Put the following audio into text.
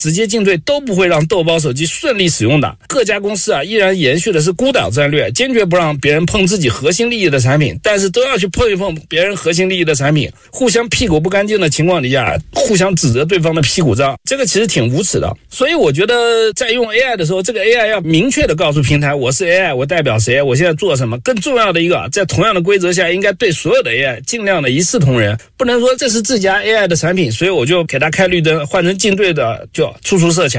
直接竞对都不会让豆包手机顺利使用的。各家公司依然延续的是孤岛战略，坚决不让别人碰自己核心利益的产品，但是都要去碰一碰别人核心利益的产品，互相屁股不干净的情况底下，互相指责对方的屁股脏，这个其实挺无耻的。所以我觉得在用 AI 的时候，这个 AI 要明确的告诉平台，我是 AI， 我代表谁，我现在做什么。更重要的一个，在同样的规则下，应该对所有的 AI 尽量的一视同仁，不能说这是自家 AI 的产品，所以我就给它开绿灯，换成竞对的就处处设卡。